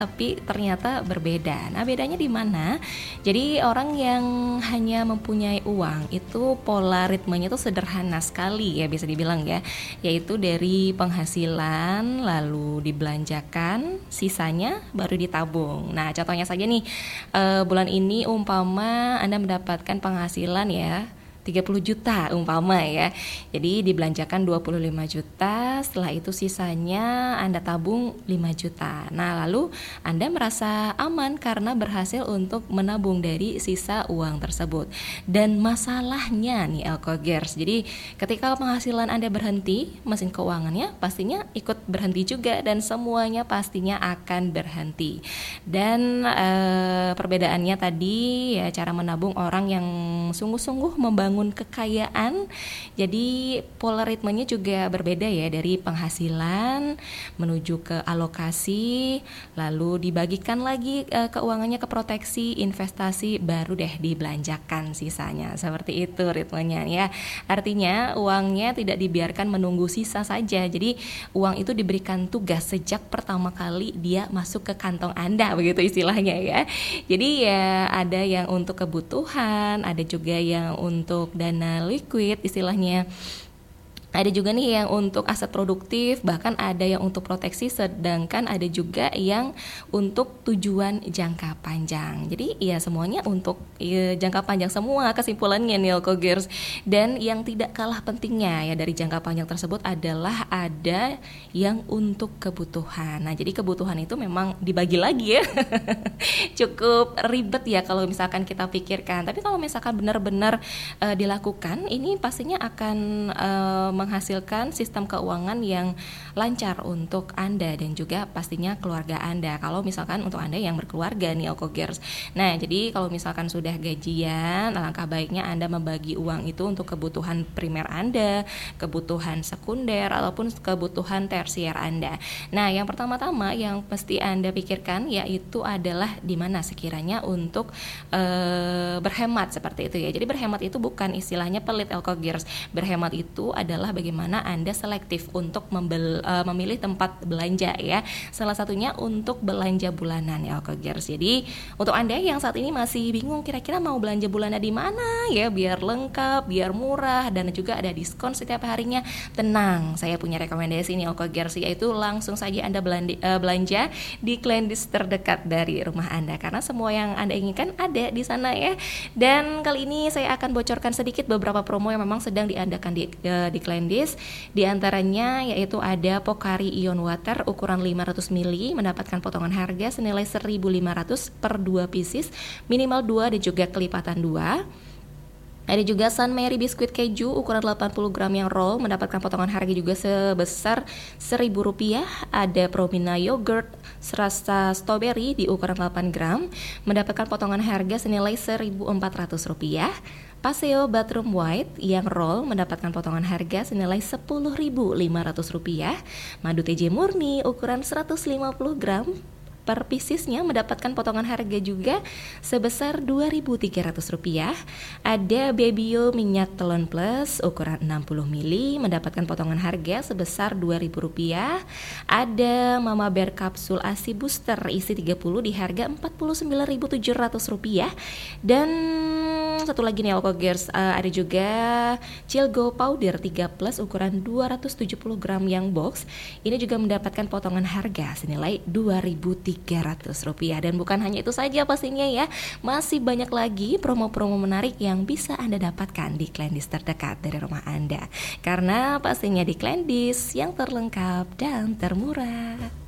tapi ternyata berbeda. Nah, bedanya di mana? Jadi orang yang hanya mempunyai uang itu pola ritmenya itu sederhana sekali ya, bisa dibilang ya, yaitu dari penghasilan lalu dibelanjakan, sisanya baru ditabung. Nah, contohnya saja nih, bulan ini umpama Anda mendapatkan penghasilan ya 30 juta umpama ya. Jadi dibelanjakan 25 juta, setelah itu sisanya Anda tabung 5 juta. Nah, lalu Anda merasa aman karena berhasil untuk menabung dari sisa uang tersebut. Dan masalahnya nih Elkogers, jadi ketika penghasilan Anda berhenti, mesin keuangannya pastinya ikut berhenti juga dan semuanya pastinya akan berhenti. Dan perbedaannya tadi ya, cara menabung orang yang sungguh-sungguh membangun kekayaan, jadi pola ritmenya juga berbeda ya, dari penghasilan menuju ke alokasi, lalu dibagikan lagi keuangannya ke proteksi, investasi, baru deh dibelanjakan sisanya. Seperti itu ritmenya ya. Artinya uangnya tidak dibiarkan menunggu sisa saja. Jadi uang itu diberikan tugas sejak pertama kali dia masuk ke kantong Anda, begitu istilahnya ya. Jadi ya ada yang untuk kebutuhan, ada juga yang untuk dana liquid istilahnya. Ada juga nih yang untuk aset produktif, bahkan ada yang untuk proteksi, sedangkan ada juga yang untuk tujuan jangka panjang. Jadi ya semuanya untuk jangka panjang semua kesimpulannya nih Elkogers. Dan yang tidak kalah pentingnya ya dari jangka panjang tersebut adalah ada yang untuk kebutuhan. Nah, jadi kebutuhan itu memang dibagi lagi ya. Cukup ribet ya kalau misalkan kita pikirkan. Tapi kalau misalkan benar-benar dilakukan, ini pastinya akan menghasilkan sistem keuangan yang lancar untuk Anda dan juga pastinya keluarga Anda. Kalau misalkan untuk Anda yang berkeluarga nih Elkogers. Nah, jadi kalau misalkan sudah gajian, alangkah baiknya Anda membagi uang itu untuk kebutuhan primer Anda, kebutuhan sekunder ataupun kebutuhan tersier Anda. Nah, yang pertama-tama yang pasti Anda pikirkan yaitu adalah di mana sekiranya untuk berhemat seperti itu ya. Jadi berhemat itu bukan istilahnya pelit Elkogers. Berhemat itu adalah bagaimana Anda selektif untuk memilih tempat belanja ya. Salah satunya untuk belanja bulanan ya Elkogers. Jadi untuk Anda yang saat ini masih bingung kira-kira mau belanja bulanan di mana ya biar lengkap, biar murah dan juga ada diskon setiap harinya, tenang, saya punya rekomendasi nih Elkogers, yaitu langsung saja Anda belanja di Kleendis terdekat dari rumah Anda karena semua yang Anda inginkan ada di sana ya. Dan kali ini saya akan bocorkan sedikit beberapa promo yang memang sedang diadakan di Kleendis. Di antaranya yaitu ada Pocari Ion Water ukuran 500 ml mendapatkan potongan harga senilai 1.500 per 2 pieces, minimal 2 dan juga kelipatan 2. Ada juga Sun Mary biskuit keju ukuran 80 gram yang roll mendapatkan potongan harga juga sebesar Rp1.000. Ada Promina yogurt serasa strawberry di ukuran 8 gram mendapatkan potongan harga senilai Rp1.400. Paseo Bathroom White yang roll mendapatkan potongan harga senilai Rp10.500. Madu TJ murni ukuran 150 gram per piecesnya mendapatkan potongan harga juga sebesar Rp2.300. Ada Babyo minyak telon plus ukuran 60 ml mendapatkan potongan harga sebesar Rp2.000. Ada Mama Bear kapsul ASI booster isi 30 di harga Rp49.700. Dan satu lagi nih Elkogers, ada juga Chilgo powder 3 plus ukuran 270 gram yang box. Ini juga mendapatkan potongan harga senilai Rp2.300. Dan bukan hanya itu saja pastinya ya, masih banyak lagi promo-promo menarik yang bisa Anda dapatkan di Kleendis terdekat dari rumah Anda. Karena pastinya di Kleendis yang terlengkap dan termurah.